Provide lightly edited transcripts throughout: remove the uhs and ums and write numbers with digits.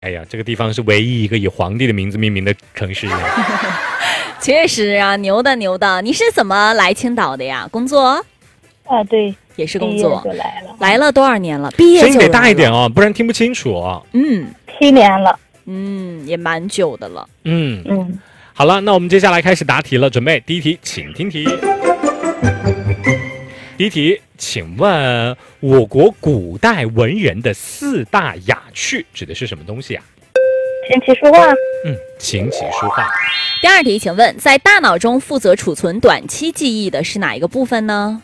哎呀，这个地方是唯一一个以皇帝的名字命名的城市。 确实啊，牛的牛的。你是怎么来青岛的呀？工作？ 啊，对， 也是工作。 毕业就来了， 来了多少年了？毕业就声音得大一点哦，不然听不清楚哦。 嗯 7年了。 也蛮久的了。 好了，那我们接下来开始答题了，准备第一题，请听题。第一题，请问我国古代文人的4大雅趣指的是什么东西啊？ 琴棋书画。 琴棋书画。 第二题，请问在大脑中负责储存短期记忆的是哪一个部分呢？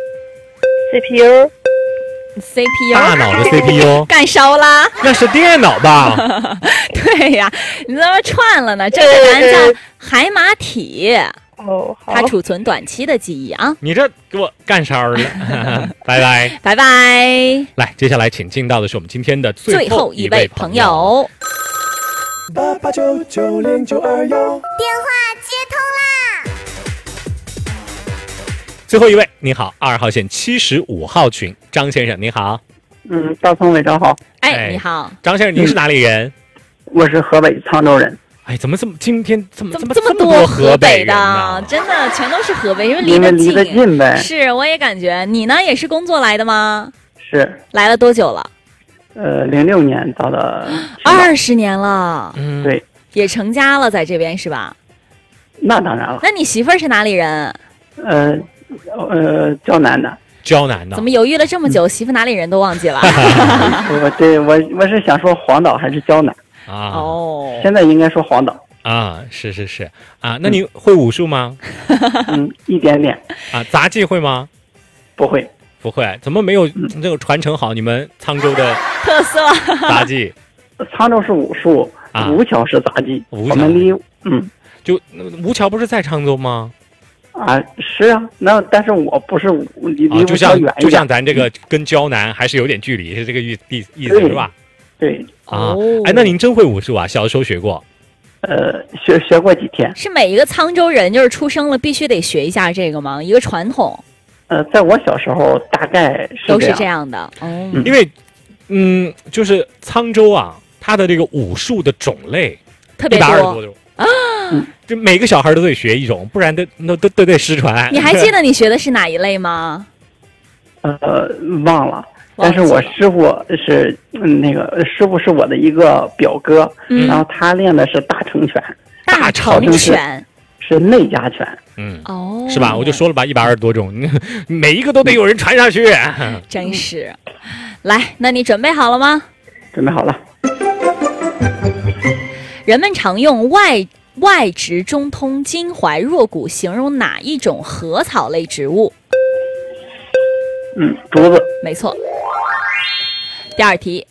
CPU。 大脑的 CPU 干烧啦？ 那是电脑吧？ 对呀，你怎么串了呢？这个答案叫海马体， 哦，好。 它储存短期的记忆啊。 你这给我干烧了。拜拜拜拜。 来，接下来请进到的是我们今天的最后一位朋友。 88990921， 电话接通啦！ 最后一位，你好，2号线75号群，张先生，你好。 大葱伟长好， 哎，你好， 张先生，您是哪里人？ 我是河北沧州人。 哎，怎么今天怎么多河北人呢？ 的，真的全都是河北，因为离得近呗。 是，我也感觉。你呢，也是工作来的吗？ 是。 来了多久了 ？06年到的。 20年了。 对。 也成家了，在这边是吧？ 那当然了。 那你媳妇儿是哪里人？ 胶南的。 胶南的。 怎么犹豫了这么久，媳妇哪里人都忘记了？ 我是想说黄岛还是胶南啊？ 哦， 现在应该说黄岛啊，是啊。那你会武术吗？ 一点点啊。杂技会吗？ 不会， 怎么没有这个传承好你们沧州的特色杂技？ 沧州是武术，吴桥是杂技。我们离就吴桥不是在沧州吗？ 啊，是啊，但是我不是离吴桥远一点， 就像咱这个跟胶南还是有点距离，是这个意思是吧？ 对啊，哎，那您真会武术啊？小时候学过？ 学过几天。 是每一个沧州人就是出生了必须得学一下这个吗？一个传统？ 在我小时候大概都是这样的。 因为就是沧州啊，它的这个武术的种类特别多 ，120多种啊。就每个小孩都得学一种，不然都得失传。 你还记得你学的是哪一类吗？ 忘了。但是我师傅是师傅是我的一个表哥，然后他练的是大成拳。 大成拳是内家拳。 是吧？我就说了吧，120多种，每一个都得有人传上去。 真是。来，那你准备好了吗？ 准备好了。 人们常用外直中通、筋怀弱骨形容哪一种禾草类植物？ 竹子。 没错。第二题，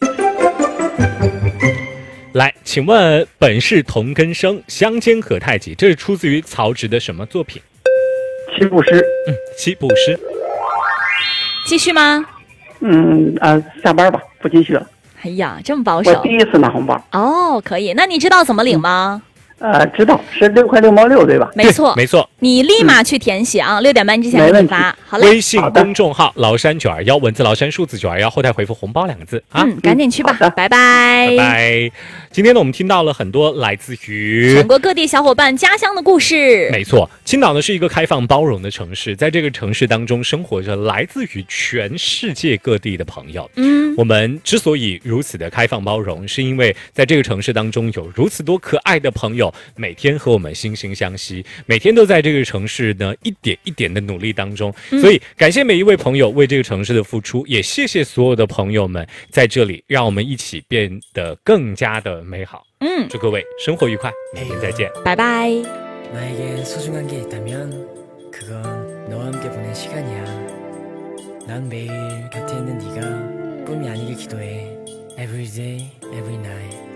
来，请问本是同根生，相煎何太急？这是出自于曹植的什么作品？ 七步诗。 七步诗。 继续吗？ 下班吧，不继续了。 哎呀，这么保守！ 我第一次拿红包。 哦，可以。那你知道怎么领吗？ 知道，是6块6毛6，对吧？ 没错， 没错。 你立马去填写啊，6点半之前给你发。好嘞。 微信公众号崂山921，文字崂山，数字921，后台回复红包2个字啊。 赶紧去吧，拜拜。 拜拜。今天呢，我们听到了很多来自于全国各地小伙伴家乡的故事。 没错，青岛呢是一个开放包容的城市，在这个城市当中生活着来自于全世界各地的朋友。我们之所以如此的开放包容，是因为在这个城市当中有如此多可爱的朋友，每天和我们惺惺相惜，每天都在这个城市呢一点一点的努力当中。所以感谢每一位朋友为这个城市的付出，也谢谢所有的朋友们在这里，让我们一起变得更加的美好。祝各位生活愉快，明天再见， 拜拜。 나에겐 소중한 게 있다면 그건 너와 함께 보낸 시간이야. 난 매일 곁에 있는 네가 꿈이 아니길 기도해. Every day, every night.